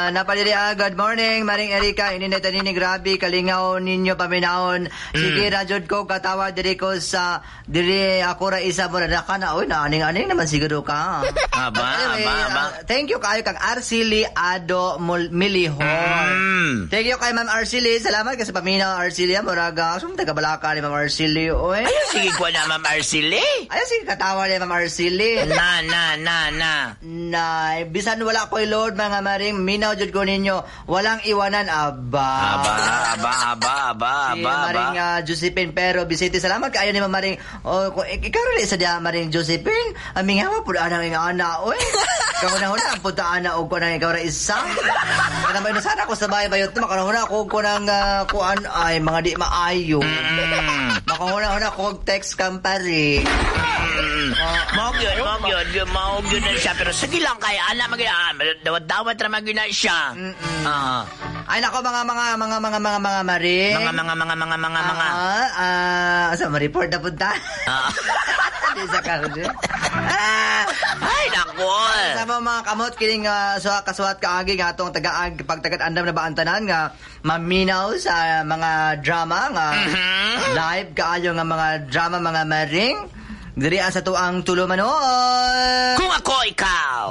napaliri good morning, Maring Erika, ininita nini, grabe, kalingaw ninyo paminaon. Sige, rajod ko, katawa, diri ko sa, diri ako ra isa mo, na oy, naaning-aning naman siguro ka. Anyway, thank you kayo, kang Arceli Ado Milihor. Thank you kay Ma'am Arceli, salamat kasi paminaw, Arceli, moraga, sumta ka balaka ni Ma'am Arceli, oy. Ayaw, sige ko na, Ma'am Arceli. Ayaw, sige, katawa ni Ma'am Arceli. Na, bisan wala ko'y load, mga Maring, minaw jud ko ninyo, walang iwanan, aba. Si Maring Josephine, pero bisiti, salamat kayo ni Maring, ikaw rin isa diya, Maring Josephine, aming hawa po anang ana, oy. Kahuna-huna, ang punta ana, o ko nang ikaw rin isa. Kaya naman, sana ako sa bayot na, makahuna ako ko nang, kuan, ay, mga di maayo. Makahuna-huna ko, text kampari. Maog yun na siya, pero sige lang kaya, dawat naman yun na siya. Ay nako mga Maring. Mga. Sa ma-report na punta. Di sa karoon. Ay nako. Sa mga kamot kining kasuwat kaagi nga atong pagtagat andam na baantanan nga maminaw sa mga drama nga live kaayo nga mga drama, mga Maring. Diri sa tuang tulo manood. Kung ako ikaw.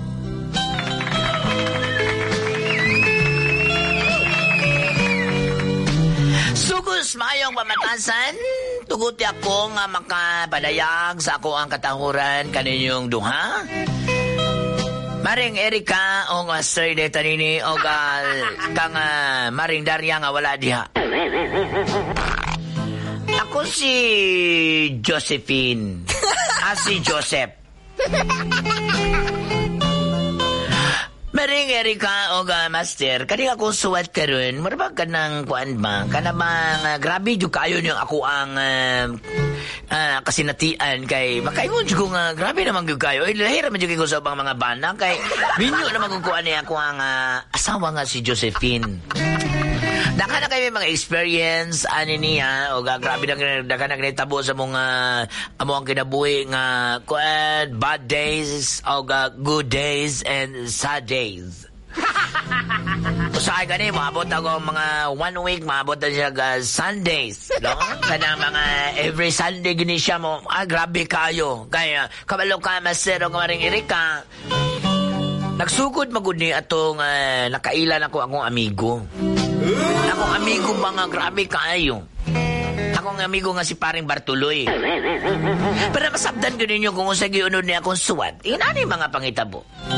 Sugos maayong pamatasan, tuguti ako nga makapadayag sa ako ang katahuran kaninyong duha. Maring Erika o nga Sir Detanini o kang Maring Daria nga wala diha. Ako si Josephine. Si Joseph. Maring Erika o Master, kani ako suwat karon, marabag ka ng kuan ba? Kana bang grabe jud kayo niyo ako ang kasinatian kay makaingon jud ko nga grabe naman gyud kayo. Lahira man jud ko sa ubang mga bana kay minyo naman ko kuan niya ako ang asawa nga si Josephine. Daka na kayo mga experience ani niya o grabe daka na kinitabo sa mga amo ang kinabuhi nga kuan bad days o good days and sad days. Usahay gani maabot ako mga 1 week maabot na siya Sundays, no? Kana mga every Sunday gini siya mo grabe kayo kaya kabalo ka Master o Maring Erika. Nagsugod magud ni atong nakailan ako akong amigo. Akong amigo ba nga grabe kaayo. Akong amigo nga si paring Bartuloy. Pero masabdan ko ninyo kung usag iunod niya akong suwat. Inani mga pangitabo.